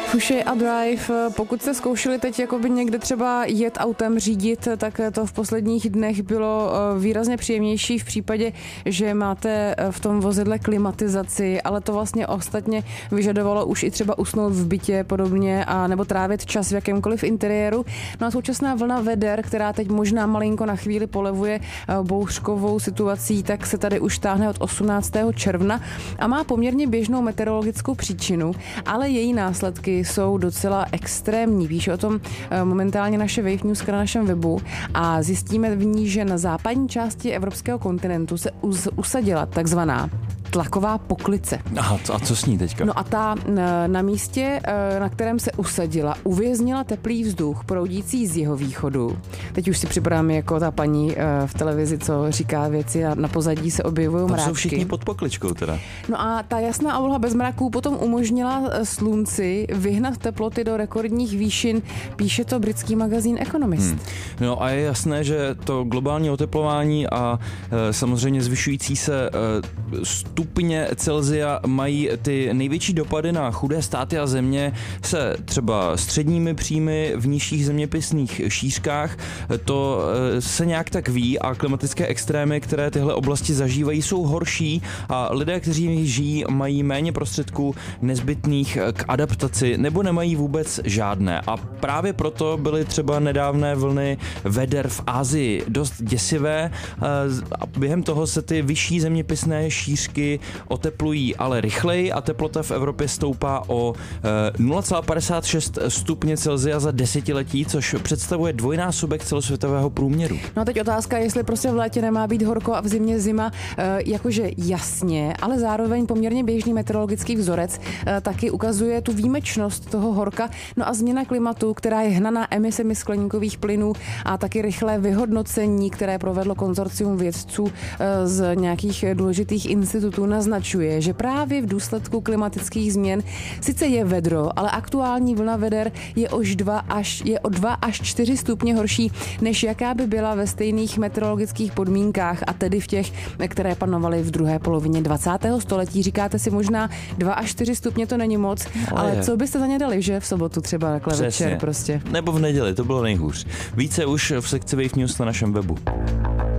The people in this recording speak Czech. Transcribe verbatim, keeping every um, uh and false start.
Fuši a Drive, pokud jste zkoušeli teď jakoby někde třeba jet autem, řídit, tak to v posledních dnech bylo výrazně příjemnější v případě, že máte v tom vozidle klimatizaci, ale to vlastně ostatně vyžadovalo už i třeba usnout v bytě podobně a nebo trávit čas v jakémkoliv interiéru. No a současná vlna veder, která teď možná malinko na chvíli polevuje bouřkovou situací, tak se tady už táhne od osmnáctého června a má poměrně běžnou meteorologickou příčinu, ale její následky jsou docela extrémní. Píše o tom momentálně naše Wave News na našem webu a zjistíme v ní, že na západní části evropského kontinentu se usadila takzvaná tlaková poklice. Aha, a co s ní teďka? No a ta na místě, na kterém se usadila, uvěznila teplý vzduch proudící z jihovýchodu. Teď už si připadám jako ta paní v televizi, co říká věci a na pozadí se objevují mráčky. Tam jsou všichni pod pokličkou teda. No a ta jasná obloha bez mraků potom umožnila slunci vyhnat teploty do rekordních výšin, píše to britský magazín Economist. Hmm. No a je jasné, že to globální oteplování a e, samozřejmě zvyšující se e, stupně Celsia mají ty největší dopady na chudé státy a země se třeba středními příjmy v nižších zeměpisných šířkách. To e, se nějak tak ví a klimatické extrémy, které tyhle oblasti zažívají, jsou horší a lidé, kteří žijí, mají méně prostředků nezbytných k adaptaci nebo nemají vůbec žádné. A právě proto byly třeba nedávné vlny veder v Asii dost děsivé a během toho se ty vyšší zeměpisné šířky oteplují ale rychleji a teplota v Evropě stoupá o nula celá padesát šest stupně Celsia za desetiletí, což představuje dvojnásobek celosvětového průměru. No a teď otázka, jestli prostě v létě nemá být horko a v zimě zima, jakože jasně, ale zároveň poměrně běžný meteorologický vzorec taky ukazuje tu výjimečnost toho horka. No a změna klimatu, která je hnaná emisemi skleníkových plynů a taky rychlé vyhodnocení, které provedlo konzorcium vědců z nějakých důležitých institutů, naznačuje, že právě v důsledku klimatických změn sice je vedro, ale aktuální vlna veder je, už dva až, je o dva až čtyři stupně horší, než jaká by byla ve stejných meteorologických podmínkách a tedy v těch, které panovaly v druhé polovině dvacátého století. Říkáte si možná dva až čtyři stupně to není moc, ale, ale co byste za ně dali, že v sobotu třeba takhle večer prostě. Nebo v neděli, to bylo nejhůř. Více už v sekci Wave News na našem webu.